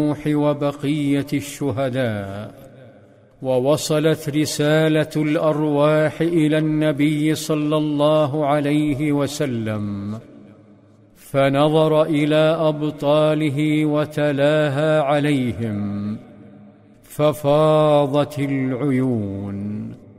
وبقية الشهداء، ووصلت رسالة الأرواح إلى النبي صلى الله عليه وسلم، فنظر إلى أبطاله وتلاها عليهم، ففاضت العيون.